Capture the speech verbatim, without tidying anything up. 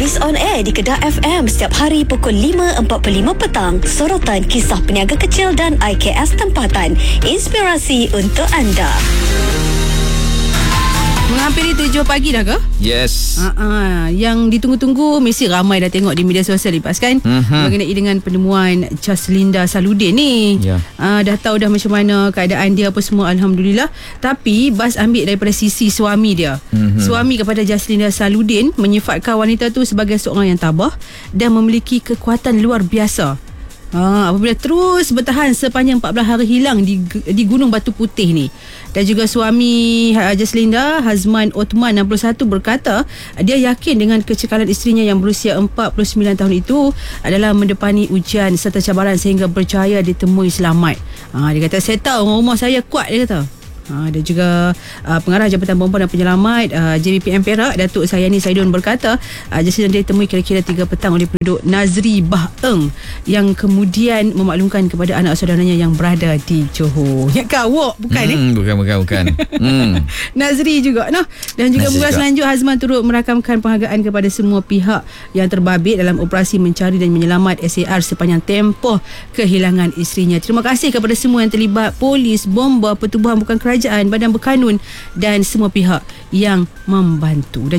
Habis on air di Kedah F M setiap hari pukul lima empat puluh lima petang. Sorotan kisah peniaga kecil dan I K S tempatan. Inspirasi untuk anda. Menghampiri tujuh pagi dah ke? Yes. Uh-uh. Yang ditunggu-tunggu mesti ramai dah tengok di media sosial lepas kan? Mm-hmm. Mengenai dengan penemuan Jaslinda Saludin ni. Yeah. Uh, dah tahu dah macam mana keadaan dia apa semua, Alhamdulillah. Tapi Bas ambil daripada sisi suami dia. Mm-hmm. Suami kepada Jaslinda Saludin menyifatkan wanita tu sebagai seorang yang tabah dan memiliki kekuatan luar biasa. Ha, apabila terus bertahan sepanjang empat belas hari hilang di, di Gunung Batu Putih ni. Dan juga suami Jaslinda, Hazman Othman enam puluh satu, berkata dia yakin dengan kecekalan isterinya yang berusia empat puluh sembilan tahun itu adalah mendepani ujian serta cabaran sehingga berjaya ditemui selamat. Ha, dia kata, saya tahu rumah saya kuat, dia kata. Ha, dan juga uh, Pengarah Jabatan Perempuan dan Penyelamat uh, J B P M Perak, Datuk Sayani Saidun, berkata uh, Jaslinda ditemui kira-kira tiga petang oleh penduduk Nazri Bah Eng yang kemudian memaklumkan kepada anak saudaranya yang berada di Johor. Ya kawak bukan hmm, eh? Bukan bukan bukan. hmm. Nazri juga noh. Dan juga bulan selanjut Hazman turut merakamkan penghargaan kepada semua pihak yang terbabit dalam operasi mencari dan menyelamat S A R sepanjang tempoh kehilangan isterinya. Terima kasih kepada semua yang terlibat, polis, bomba, pertubuhan bukan kerajaan, badan berkanun dan semua pihak yang membantu. Dan